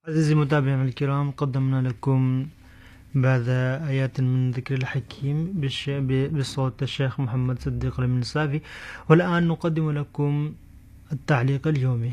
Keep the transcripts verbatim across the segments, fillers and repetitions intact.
عزيزي المتابعين الكرام، قدمنا لكم بعض آيات من ذكر الحكيم بصوت الشيخ محمد صديق المنصافي، والآن نقدم لكم التعليق اليومي.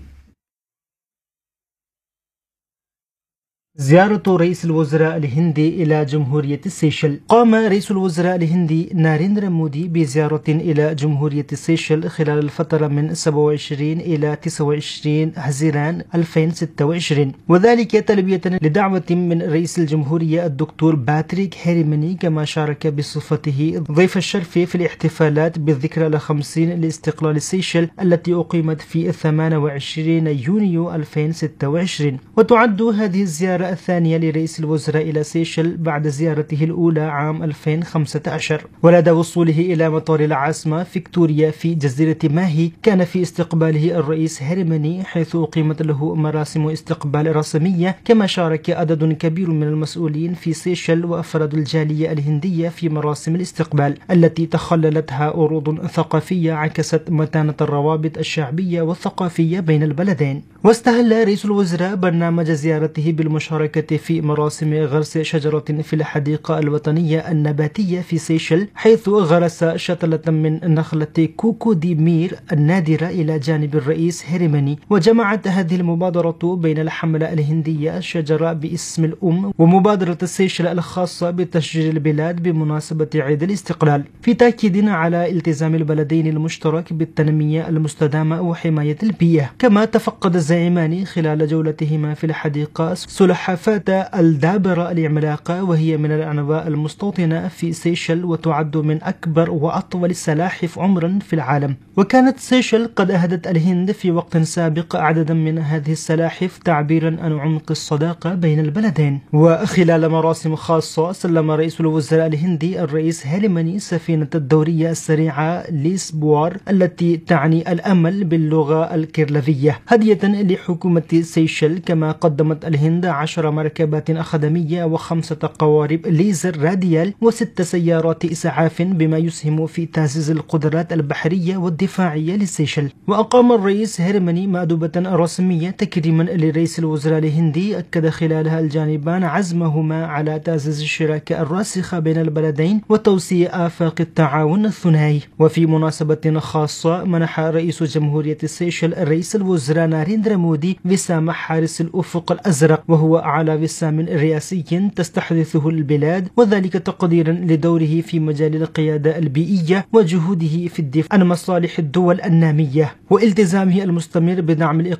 زيارة رئيس الوزراء الهندي إلى جمهورية السيشل. قام رئيس الوزراء الهندي ناريندرا مودي بزيارة إلى جمهورية السيشل خلال الفترة من سبعة وعشرين إلى تسعة وعشرين حزيران ألفين وستة وعشرين، وذلك تلبية لدعوة من رئيس الجمهورية الدكتور باتريك هيرماني، كما شارك بصفته ضيف الشرف في الاحتفالات بالذكرى الخمسين لاستقلال السيشل التي أقيمت في ثمانية وعشرين يونيو ألفين وستة وعشرين. وتعد هذه الزيارة الثانية لرئيس الوزراء إلى سيشل بعد زيارته الأولى عام ألفين وخمسة عشر. ولدى وصوله إلى مطار العاصمة فيكتوريا في جزيرة ماهي، كان في استقباله الرئيس هيرماني، حيث أقيمت له مراسم استقبال رسمية، كما شارك عدد كبير من المسؤولين في سيشل وأفراد الجالية الهندية في مراسم الاستقبال التي تخللتها عروض ثقافية عكست متانة الروابط الشعبية والثقافية بين البلدين. واستهل رئيس الوزراء برنامج زيارته بالمشاركة في مراسم غرس شجرة في الحديقة الوطنية النباتية في سيشل، حيث غرس شتلة من نخلة كوكو دي مير النادرة إلى جانب الرئيس هيرماني. وجمعت هذه المبادرة بين الحملة الهندية الشجرة باسم الأم ومبادرة سيشل الخاصة بتشجير البلاد بمناسبة عيد الاستقلال، في تأكيد على التزام البلدين المشترك بالتنمية المستدامة وحماية البيئة. كما تفقد الزعيمان خلال جولتهما في الحديقة سلحفاة الدابرة العملاقة، وهي من الأنواع المستوطنة في سيشل وتعد من أكبر وأطول السلاحف عمرا في العالم. وكانت سيشل قد أهدت الهند في وقت سابق عددا من هذه السلاحف، تعبيرا عن عمق الصداقة بين البلدين. وخلال مراسم خاصة سلم رئيس الوزراء الهندي الرئيس هيرماني سفينة الدورية السريعة ليسبوار التي تعني الأمل باللغة الكيرلفية هدية لحكومة سيشل. كما قدمت الهند عشر مركبات خدمية وخمسة قوارب ليزر راديال وست سيارات إسعاف، بما يسهم في تعزيز القدرات البحرية والدفاعية للسيشل. وأقام الرئيس هيرماني مأدبة رسمية تكريما لرئيس الوزراء الهندي، أكد خلالها الجانبان عزمهما على تعزيز الشراكة الراسخة بين البلدين وتوسيع آفاق التعاون الثنائي. وفي مناسبة خاصة منح رئيس جمهورية السيشل رئيس الوزراء ناريندرا مودي وسام حارس الأفق الأزرق، وهو أعلى وسام رئاسي تستحدثه البلاد، وذلك تقديرا لدوره في مجال القيادة البيئية وجهوده في الدفاع عن مصالح الدول النامية والتزامه المستمر بدعم